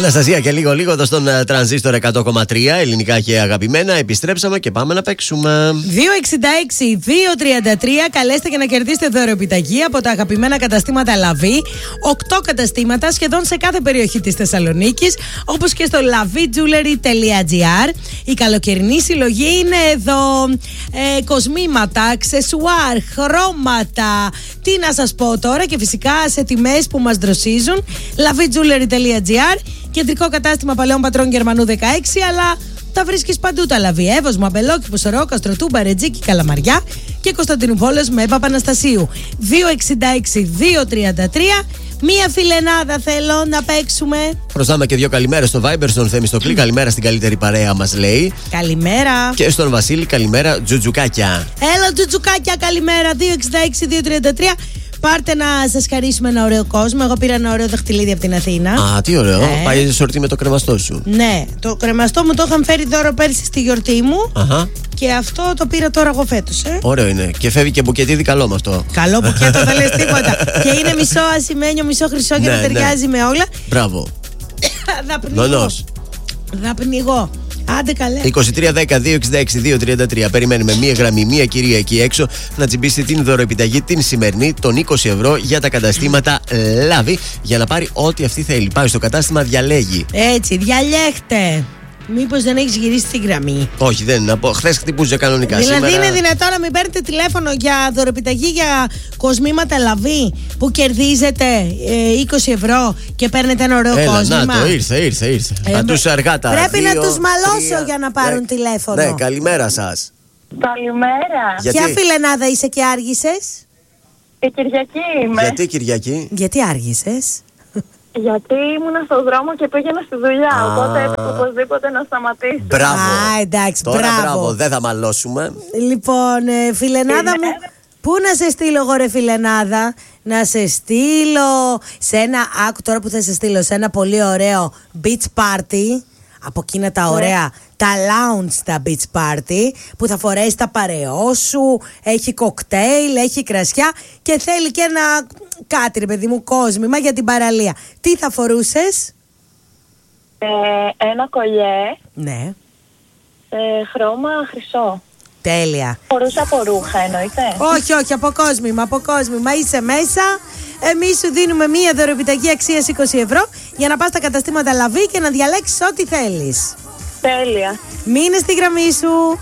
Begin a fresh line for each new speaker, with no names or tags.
Αναστασία και λίγο εδώ στον Τρανζίστορ 100,3 ελληνικά και αγαπημένα. Επιστρέψαμε και πάμε να παίξουμε.
266-233. Καλέστε και να κερδίσετε δωρεοπιταγή από τα αγαπημένα καταστήματα Λαβή. 8 καταστήματα σχεδόν σε κάθε περιοχή της Θεσσαλονίκης, όπως και στο lavijewelry.gr. Η καλοκαιρινή συλλογή είναι εδώ. Κοσμήματα, αξεσουάρ, χρώματα. Τι να σας πω τώρα, και φυσικά σε τιμές που μας δροσίζουν. lavijewelry.gr. Κεντρικό κατάστημα Παλαιών Πατρών Γερμανού 16, αλλά τα βρίσκεις παντού τα Λαβή. Εύωσμο, Αμπελόκηπο, Ποσορό, Καστροτούμπα, Ρετζίκη, Καλαμαριά και Κωνσταντινούπολης με Παπαναστασίου. 266-233. Μία φιλενάδα θέλω να παίξουμε.
Προστάμε και 2 καλημέρες στο Viber, στον Θεμιστοκλή. Καλημέρα στην καλύτερη παρέα μας λέει.
Καλημέρα.
Και στον Βασίλη, καλημέρα, τζουτζουκάκια.
Έλα, τζουτζουκάκια, καλημέρα. 266-233. Πάρτε να σας χαρίσουμε ένα ωραίο κόσμο. Εγώ πήρα ένα ωραίο δαχτυλίδι από την Αθήνα.
Α, τι ωραίο. Πάει σορτί με το κρεμαστό σου.
Ναι, το κρεμαστό μου το είχαν φέρει δώρο πέρσι στη γιορτή μου.
Αχα.
Και αυτό το πήρα τώρα εγώ φέτος.
Ωραίο είναι. Και φεύγει και μπουκετίδι καλό με αυτό.
Καλό μπουκέτο, δεν λες τίποτα. Και είναι μισό ασημένιο, μισό χρυσό και να ταιριάζει με όλα.
Μπράβο.
Θα πνιγώ. Άντε καλέ.
2310-266-233. Περιμένουμε μία γραμμή, μία κυρία εκεί έξω να τσιμπήσει την δωροεπιταγή την σημερινή των 20 ευρώ για τα καταστήματα Λάβη, για να πάρει ό,τι αυτή θέλει. Πάει στο κατάστημα, διαλέγει.
Έτσι, διαλέχτε. Μήπως δεν έχεις γυρίσει τη γραμμή?
Όχι, δεν είναι. Χθες χτυπούσε κανονικά.
Δηλαδή
σήμερα...
είναι δυνατόν να μην παίρνετε τηλέφωνο για δωρεπιταγή για κοσμήματα Λαβή που κερδίζετε 20 ευρώ και παίρνετε ένα ωραίο κόσμημα?
Να το, ήρθε. Θα τους αργά τα
πρέπει
2,
να τους μαλώσω
3,
για να πάρουν τηλέφωνο.
Ναι, καλημέρα σας.
Καλημέρα.
Ποια φιλενάδα είσαι και άργησες?
Η Κυριακή είμαι.
Γιατί Κυριακή?
Γιατί άργησες?
Γιατί ήμουνα στον δρόμο και πήγαινα στη δουλειά. Οπότε έπρεπε οπωσδήποτε να σταματήσω.
Μπράβο.
Εντάξει,
τώρα μπράβο, δεν θα μαλώσουμε.
Λοιπόν, φιλενάδα μου, πού να σε στείλω εγώ ρε φιλενάδα? Να σε στείλω σε ένα, άκου τώρα που θα σε στείλω, σε ένα πολύ ωραίο beach party. Από εκείνα τα ωραία, τα lounge τα beach party, που θα φορέσει τα παρεό σου, έχει κοκτέιλ, έχει κρασιά και θέλει και ένα κάτι ρε παιδί μου, κόσμημα για την παραλία. Τι θα φορούσες?
Ένα κολλιέ.
Ναι.
Χρώμα χρυσό.
Τέλεια.
Φορούσα από ρούχα εννοείται?
Όχι, από κόσμημα, είσαι μέσα. Εμείς σου δίνουμε μία δωρεοπιταγή αξίας 20 ευρώ για να πας στα καταστήματα Λαβή και να διαλέξεις ό,τι θέλεις.
Τέλεια.
Μείνε στη γραμμή σου.